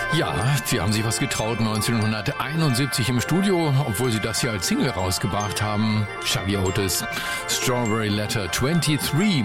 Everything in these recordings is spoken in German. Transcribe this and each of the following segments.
Ja, sie haben sich was getraut 1971 im Studio, obwohl sie das hier als Single rausgebracht haben. Xavi Otis, Strawberry Letter 23.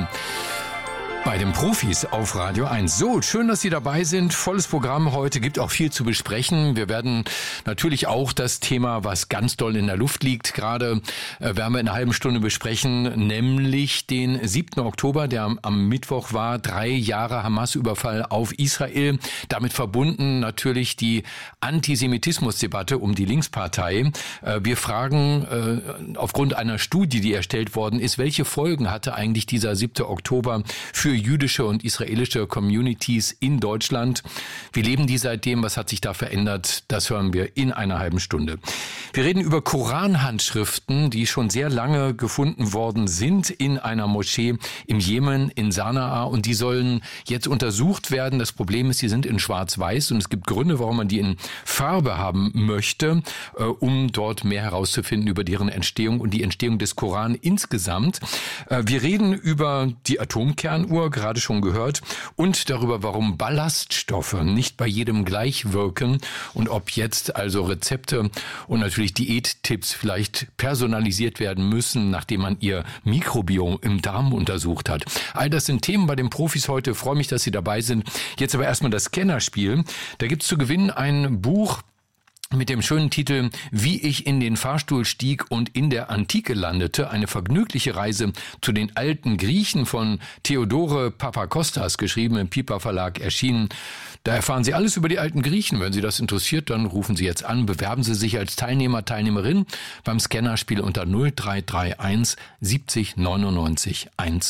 Bei den Profis auf Radio 1. So, schön, dass Sie dabei sind. Volles Programm heute, gibt auch viel zu besprechen. Wir werden natürlich auch das Thema, was ganz doll in der Luft liegt, gerade werden wir in einer halben Stunde besprechen, nämlich den 7. Oktober, der am Mittwoch war, 3 Jahre Hamas-Überfall auf Israel. Damit verbunden natürlich die Antisemitismusdebatte um die Linkspartei. Wir fragen aufgrund einer Studie, die erstellt worden ist, welche Folgen hatte eigentlich dieser 7. Oktober für jüdische und israelische Communities in Deutschland. Wie leben die seitdem? Was hat sich da verändert? Das hören wir in einer halben Stunde. Wir reden über Koranhandschriften, die schon sehr lange gefunden worden sind in einer Moschee im Jemen, in Sanaa, und die sollen jetzt untersucht werden. Das Problem ist, sie sind in Schwarz-Weiß und es gibt Gründe, warum man die in Farbe haben möchte, um dort mehr herauszufinden über deren Entstehung und die Entstehung des Koran insgesamt. Wir reden über die Atomkernuhr, gerade schon gehört, und darüber, warum Ballaststoffe nicht bei jedem gleich wirken und ob jetzt also Rezepte und natürlich Diättipps vielleicht personalisiert werden müssen, nachdem man ihr Mikrobiom im Darm untersucht hat. All das sind Themen bei den Profis heute. Ich freue mich, dass Sie dabei sind. Jetzt aber erstmal das Scannerspiel. Da gibt's zu gewinnen ein Buch mit dem schönen Titel Wie ich in den Fahrstuhl stieg und in der Antike landete. Eine vergnügliche Reise zu den alten Griechen von Theodore Papakostas, geschrieben im Piper Verlag, erschienen. Da erfahren Sie alles über die alten Griechen. Wenn Sie das interessiert, dann rufen Sie jetzt an. Bewerben Sie sich als Teilnehmer, Teilnehmerin beim Scannerspiel unter 0331 70 99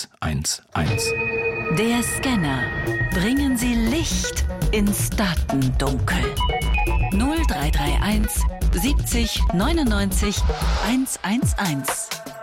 111. Der Scanner. Bringen Sie Licht ins Datendunkel. 0331 70 99 111.